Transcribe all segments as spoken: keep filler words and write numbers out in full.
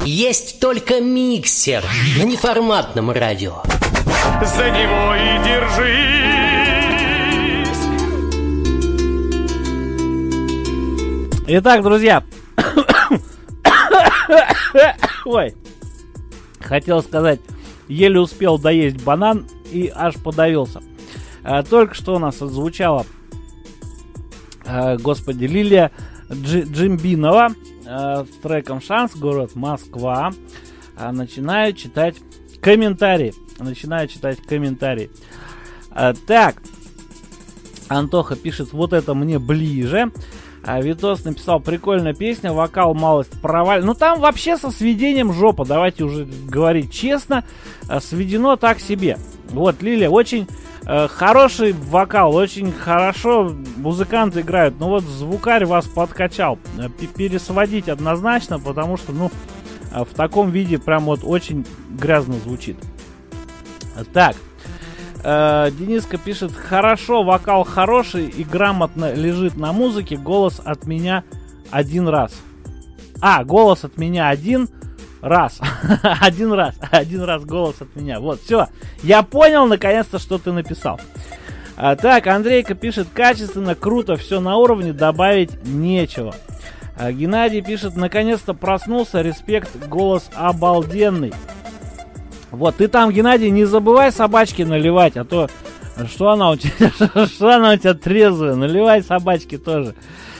Есть только миксер на неформатном радио. За него и держись. Итак, друзья. Ой. Хотел сказать, еле успел доесть банан и аж подавился. А, только что у нас отзвучала, а, господи, Лилия Дж- Джимбинова а, с треком «Шанс», город Москва. А, начинаю читать комментарии. Начинаю читать комментарии. А, так. Антоха пишет, вот это мне ближе. А Витос написал, прикольная песня, вокал малость провален. Ну там вообще со сведением жопа, давайте уже говорить честно. Сведено так себе. Вот, Лилия, очень э, хороший вокал, очень хорошо музыканты играют. Но вот звукарь вас подкачал. Пересводить однозначно, потому что, ну, в таком виде прям вот очень грязно звучит. Так. Э, Дениска пишет, хорошо, вокал хороший и грамотно лежит на музыке, голос от меня один раз. А, голос от меня один раз. Один раз, один раз голос от меня. Вот, все, я понял наконец-то, что ты написал. А, так, Андрейка пишет, качественно, круто, все на уровне, добавить нечего. А, Геннадий пишет, наконец-то проснулся, респект, голос обалденный. Вот, ты там, Геннадий, не забывай собачки наливать, а то что она у тебя, что она у тебя трезвая, наливай собачки тоже.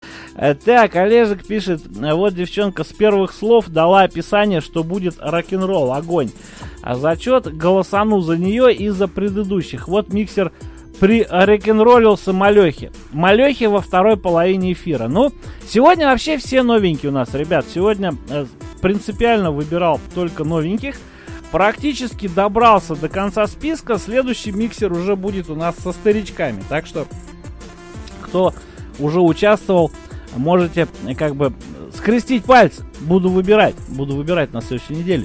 Так, Олежек пишет, вот девчонка с первых слов дала описание, что будет рок-н-ролл, огонь. А зачет голосану за нее и за предыдущих. Вот миксер при рок-н-роллился Малехе. Малехе во второй половине эфира. Ну, сегодня вообще все новенькие у нас, ребят. Сегодня э, принципиально выбирал только новеньких. Практически добрался до конца списка. Следующий миксер уже будет у нас со старичками. Так что, кто уже участвовал, можете как бы скрестить пальцы. Буду выбирать. Буду выбирать на следующей неделе.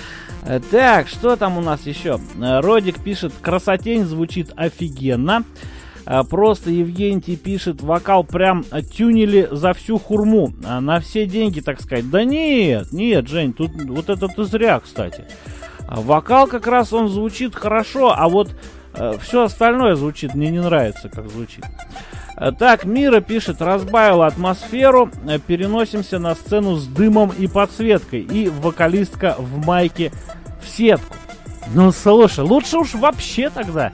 Так, что там у нас еще? Родик пишет, красотень звучит офигенно. Просто Евгений пишет, вокал прям тюнили за всю хурму. На все деньги, так сказать. Да нет, нет, Жень, тут вот это ты зря, кстати. Вокал как раз он звучит хорошо, а вот э, все остальное звучит, мне не нравится, как звучит. Так, Мира пишет, разбавила атмосферу, переносимся на сцену с дымом и подсветкой. И вокалистка в майке в сетку. Ну, слушай, лучше уж вообще тогда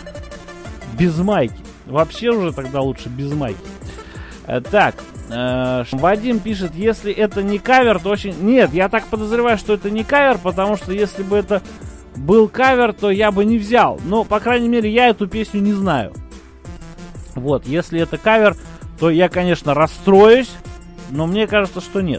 без майки. Вообще уже тогда лучше без майки. Так, э, Вадим пишет, если это не кавер, то очень... Нет, я так подозреваю, что это не кавер, потому что если бы это был кавер, то я бы не взял. Но, по крайней мере, я эту песню не знаю. Вот, если это кавер, то я, конечно, расстроюсь, но мне кажется, что нет.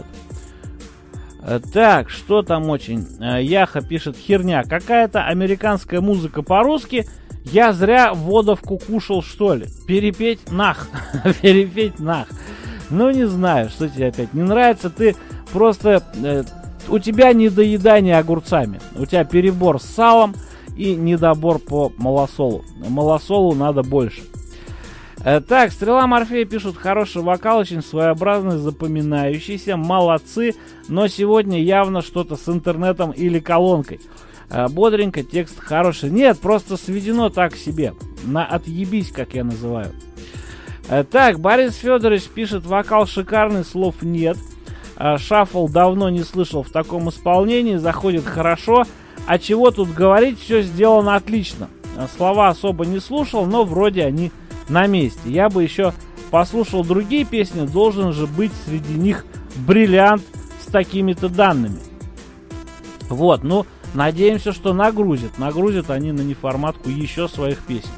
Э, так, что там очень... Э, Яха пишет, херня, какая-то американская музыка по-русски... Я зря водовку кушал, что ли? Перепеть нах. Перепеть нах. Ну, не знаю, что тебе опять не нравится. Ты просто... Э, у тебя недоедание огурцами. У тебя перебор с салом и недобор по малосолу. Малосолу надо больше. Э, так, Стрела Морфея пишут, хороший вокал, очень своеобразный, запоминающийся. Молодцы. Но сегодня явно что-то с интернетом или колонкой. Бодренько, текст хороший. Нет, просто сведено так себе. На отъебись, как я называю. Так, Борис Федорович пишет, вокал шикарный, слов нет. Шаффл давно не слышал в таком исполнении, заходит хорошо. А чего тут говорить, все сделано отлично. Слова особо не слушал, но вроде они на месте. Я бы еще послушал другие песни, должен же быть среди них бриллиант с такими-то данными. Вот, ну... Надеемся, что нагрузят. Нагрузят они на неформатку еще своих песен.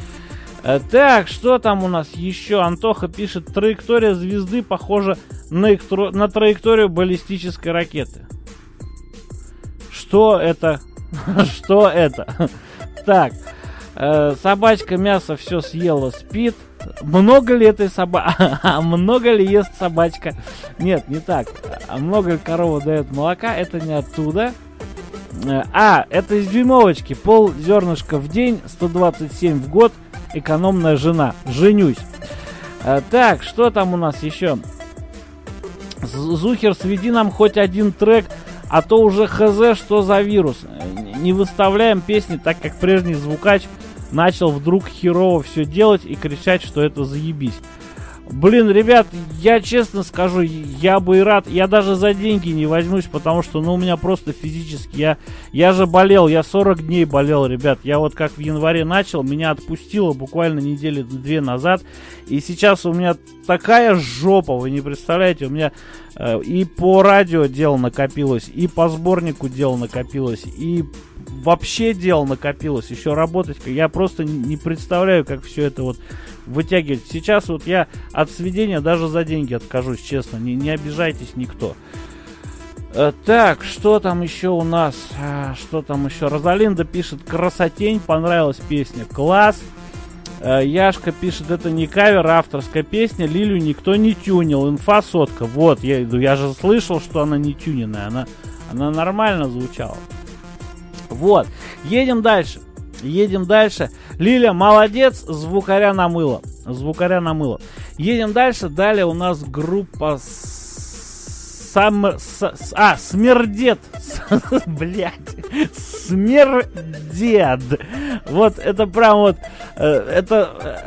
Так, что там у нас еще? Антоха пишет, траектория звезды похожа на, электро... на траекторию баллистической ракеты. Что это? Что это? Так, собачка мясо все съела, спит. Много ли этой собаки? Много ли ест собачка? Нет, не так. А много ли корова дает молока? Это не оттуда. А, это из дюймовочки. Пол зернышка в день, сто двадцать семь в год. Экономная жена. Женюсь. а, Так, что там у нас еще? Зухер, сведи нам хоть один трек а то уже хз, что за вирус. Не выставляем песни, так как прежний звукач начал вдруг херово все делать и кричать, что это заебись. Блин, ребят, я честно скажу, я бы и рад, я даже за деньги не возьмусь, потому что, ну, у меня просто физически, я, я же болел, я сорок дней болел, ребят, я вот как в январе начал, меня отпустило буквально недели две назад, и сейчас у меня такая жопа, вы не представляете, у меня э, и по радио дело накопилось, и по сборнику дело накопилось, и вообще дело накопилось, еще работать, я просто не представляю, как все это вот вытягивать. Сейчас вот я от сведения даже за деньги откажусь, честно, не, не обижайтесь никто. э, Так, что там еще у нас, а, что там еще, Розалинда пишет: красотень, понравилась песня, класс. э, Яшка пишет: это не кавер, а авторская песня, Лилю никто не тюнил, инфа сотка. Вот, я, я же слышал, что она не тюненная, она, она нормально звучала. Вот, едем дальше. Едем дальше. Лиля, молодец, звукаря намыло. Звукаря намыло. Едем дальше. Далее у нас группа Сам... С... А, Смердет. Блять. Смердет. Вот это прям вот... Это...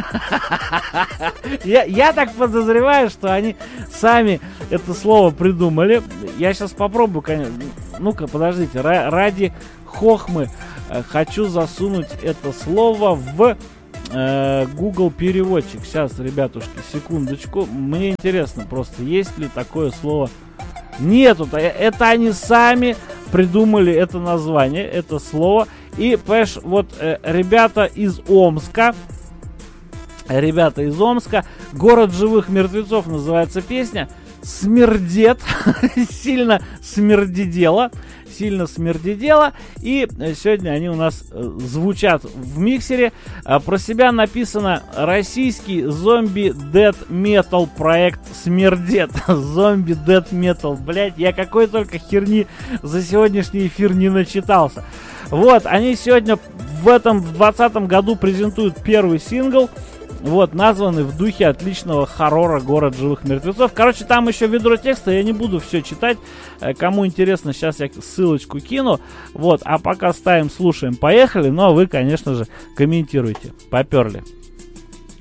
я, я так подозреваю, что они сами это слово придумали. Я сейчас попробую, конечно. Ну-ка, подождите. Ради хохмы хочу засунуть это слово в э, Google переводчик. Сейчас, ребятушки, секундочку. Мне интересно просто, есть ли такое слово. Нету. Это они сами придумали это название, это слово. И, понимаешь, вот э, ребята из Омска, ребята из Омска, город живых мертвецов называется песня. Смердет, сильно смердидело, сильно смердидело. И сегодня они у нас звучат в миксере. Про себя написано: российский зомби-дэт-метал проект Смердет. Зомби-дэт-метал, блять, я какой только херни за сегодняшний эфир не начитался. Вот, они сегодня в этом, в двадцатом году презентуют первый сингл. Вот, названный в духе отличного хоррора «Город живых мертвецов». Короче, там еще ведро текста, я не буду все читать. Кому интересно, сейчас я ссылочку кину. Вот, а пока ставим, слушаем, поехали. Ну, а вы, конечно же, комментируйте. Поперли.